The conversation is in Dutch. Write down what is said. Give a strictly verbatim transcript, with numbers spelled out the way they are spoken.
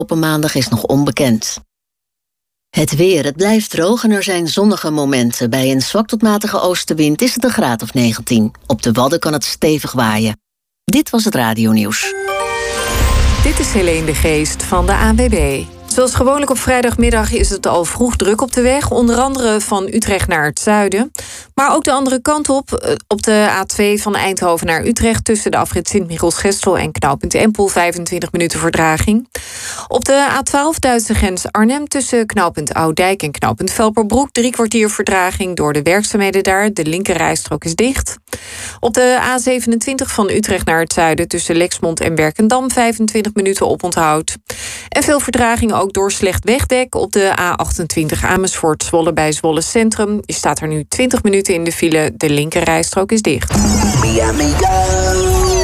op een maandag is nog onbekend. Het weer, het blijft droog en er zijn zonnige momenten. Bij een zwak tot matige oostenwind is het een graad of negentien. Op de Wadden kan het stevig waaien. Dit was het radionieuws. Dit is Helene de Geest van de A N W B. Zoals gewoonlijk op vrijdagmiddag is het al vroeg druk op de weg. Onder andere van Utrecht naar het zuiden. Maar ook de andere kant op. Op de A twee van Eindhoven naar Utrecht... tussen de afrit Sint-Michiels-Gestel en knooppunt Empel... vijfentwintig minuten vertraging. Op de A twaalf Duitse grens Arnhem... tussen knooppunt Oudijk en knooppunt Velperbroek... drie kwartier vertraging door de werkzaamheden daar. De linkerrijstrook is dicht. Op de A zevenentwintig van Utrecht naar het zuiden... tussen Lexmond en Werkendam... vijfentwintig minuten oponthoud. En veel vertraging ook door slecht wegdek op de A achtentwintig Amersfoort-Zwolle bij Zwolle Centrum. Je staat er nu twintig minuten in de file. De linkerrijstrook is dicht. Mi amigo.